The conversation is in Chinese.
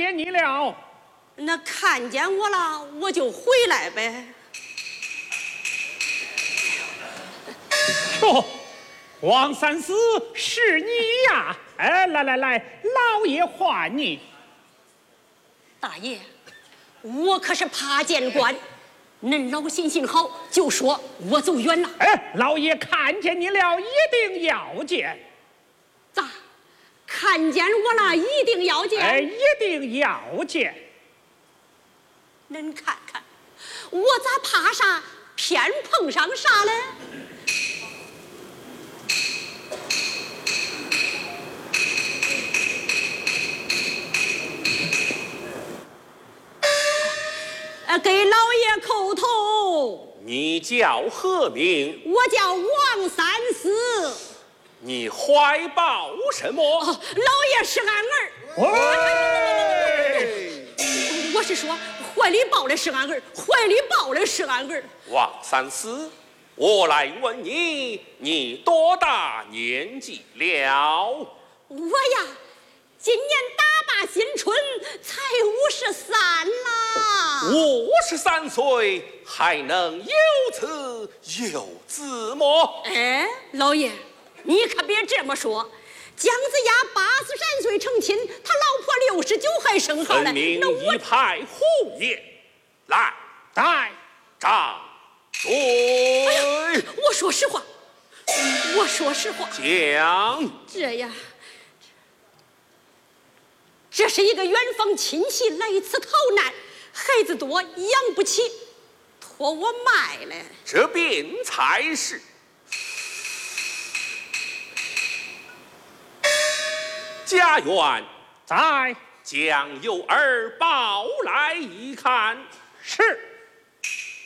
见你了。 那看见我了，我就回来呗。 哟，黄三思是你呀！哎，来，老爷唤你。 大爷，我可是爬监官，恁老心情好，就说我走远了。 哎，老爷看见你了，一定要见。 咋？看见我了，一定要见？ 哎，一定要见。 恁看看，我咋怕啥，偏碰上啥嘞？给老爷叩头。 你叫何名？ 我叫王三思。 你怀抱什么？ 哦，老爷是俺儿。我是说，怀里抱的是俺儿，怀里抱的是俺儿。 王三思，我来问你，你多大年纪了？ 我呀，今年打罢新春，才53啦。 53岁还能有子有子么？ 哎，老爷，你可别这么说。姜子牙83岁成亲，他老婆69还生好了。 分明一派胡言。来， 来， 掌嘴。 哎呀，我说实话，我说实话。 讲。 这呀，这是一个远方亲戚来此逃难，孩子多养不起，托我卖了。 这便才是。家园在， 将幼儿抱来一看。 是。